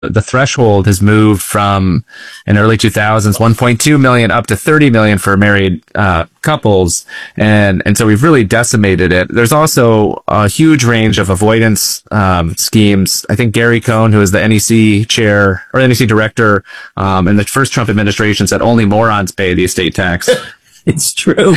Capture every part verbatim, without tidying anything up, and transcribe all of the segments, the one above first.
the threshold has moved from in early two thousands one point two million up to thirty million for married uh, couples, and and so we've really decimated it. There's also a huge range of avoidance um, schemes. I think Gary Cohn, who is the N E C chair or N E C director um, in the first Trump administration, said only morons pay the estate tax. It's true.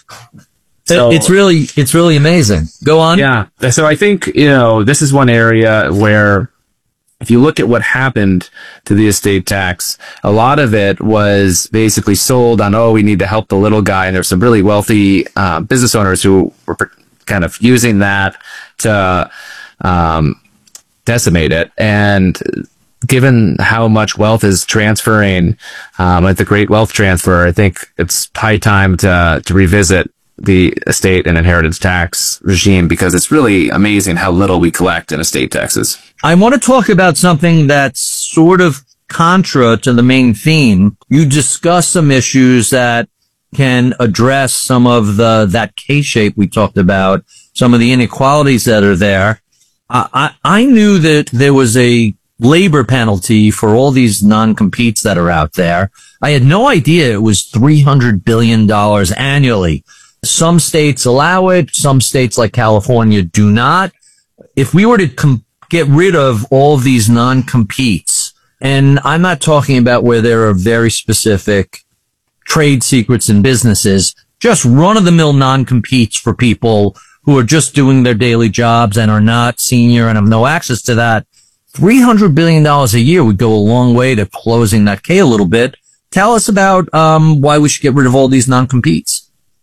So, it's really it's really amazing. Go on. Yeah. So I think, you know, this is one area where, if you look at what happened to the estate tax, a lot of it was basically sold on, oh, we need to help the little guy. And there's some really wealthy uh, business owners who were kind of using that to um, decimate it. And given how much wealth is transferring um, at the Great Wealth Transfer, I think it's high time to to revisit the estate and inheritance tax regime, because it's really amazing how little we collect in estate taxes. I want to talk about something that's sort of contra to the main theme. You discuss some issues that can address some of the that K-shape we talked about, some of the inequalities that are there. I, I, I knew that there was a labor penalty for all these non-competes that are out there. I had no idea it was three hundred billion dollars annually. Some states allow it. Some states like California do not. If we were to com- get rid of all of these non-competes, and I'm not talking about where there are very specific trade secrets in businesses, just run-of-the-mill non-competes for people who are just doing their daily jobs and are not senior and have no access to that, three hundred billion dollars a year would go a long way to closing that K a little bit. Tell us about um, why we should get rid of all these non-competes.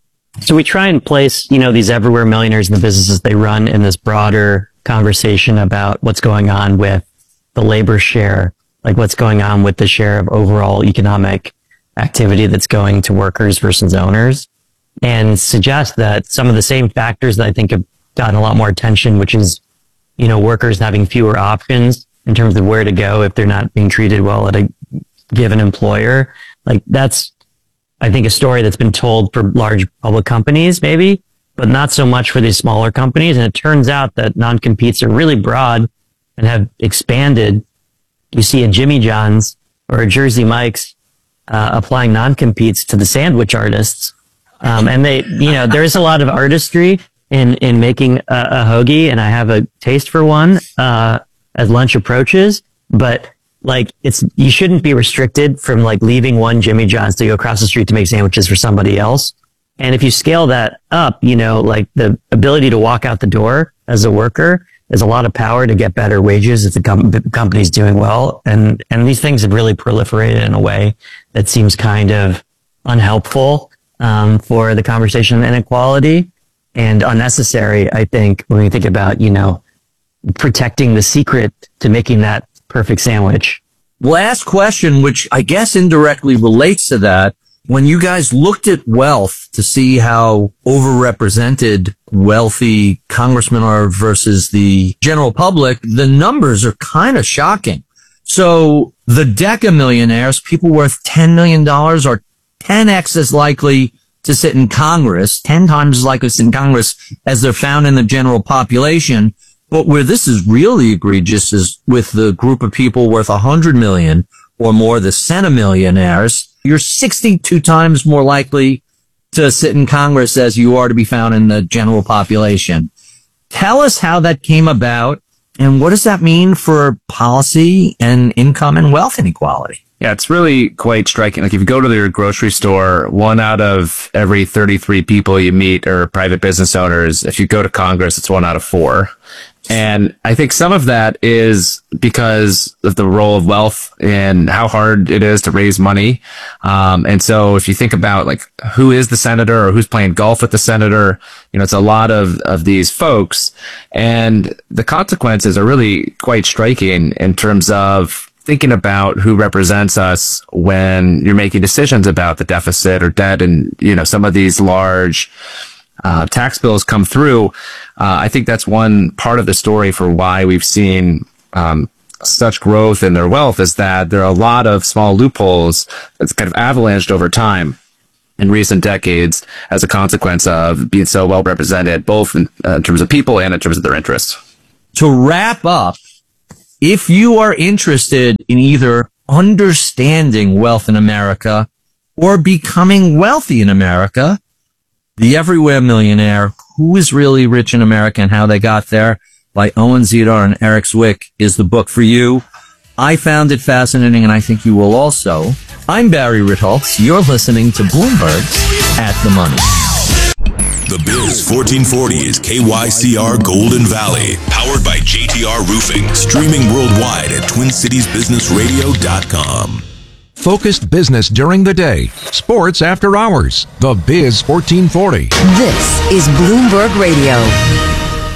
So we try and place, you know, these everywhere millionaires and the businesses they run in this broader conversation about what's going on with the labor share, like what's going on with the share of overall economic activity that's going to workers versus owners, and suggest that some of the same factors that I think have gotten a lot more attention, which is, you know, workers having fewer options in terms of where to go if they're not being treated well at a given employer. Like that's, I think, a story that's been told for large public companies, maybe, but not so much for these smaller companies. And it turns out that non-competes are really broad and have expanded. You see a Jimmy John's or a Jersey Mike's uh, applying non-competes to the sandwich artists. Um, and they, you know, there is a lot of artistry in, in making a, a hoagie, and I have a taste for one uh, as lunch approaches, but like it's, you shouldn't be restricted from like leaving one Jimmy John's to go across the street to make sandwiches for somebody else. And if you scale that up, you know, like the ability to walk out the door as a worker, there's a lot of power to get better wages if the com- company's doing well. And, and these things have really proliferated in a way that seems kind of unhelpful, um, for the conversation of inequality and unnecessary. I think when we think about, you know, protecting the secret to making that perfect sandwich. Last question, which I guess indirectly relates to that. When you guys looked at wealth to see how overrepresented wealthy congressmen are versus the general public, the numbers are kind of shocking. So the Deca millionaires, people worth ten million dollars, are ten x as likely to sit in Congress, ten times as likely to sit in Congress as they're found in the general population. But where this is really egregious is with the group of people worth one hundred million or more, the centimillionaires. You're sixty-two times more likely to sit in Congress as you are to be found in the general population. Tell us how that came about, and what does that mean for policy and income and wealth inequality? Yeah, it's really quite striking. Like if you go to your grocery store, one out of every thirty-three people you meet are private business owners. If you go to Congress, it's one out of four. And I think some of that is because of the role of wealth and how hard it is to raise money. Um, and so if you think about like who is the senator or who's playing golf with the senator, you know, it's a lot of, of these folks. And the consequences are really quite striking in terms of thinking about who represents us when you're making decisions about the deficit or debt and, you know, some of these large uh, tax bills come through. Uh, I think that's one part of the story for why we've seen um, such growth in their wealth, is that there are a lot of small loopholes that's kind of avalanched over time in recent decades as a consequence of being so well represented, both in, uh, in terms of people and in terms of their interests. To wrap up, If you are interested in either understanding wealth in America or becoming wealthy in America, The Everywhere Millionaire, Who is Really Rich in America and How They Got There by Owen Zidar and Eric Zwick is the book for you. I found it fascinating, and I think you will also. I'm Barry Ritholtz. You're listening to Bloomberg's At the Money. The Biz fourteen forty is K Y C R Golden Valley, powered by J T R Roofing, streaming worldwide at twin cities business radio dot com. Focused business during the day, sports after hours. The Biz fourteen forty. This is Bloomberg Radio.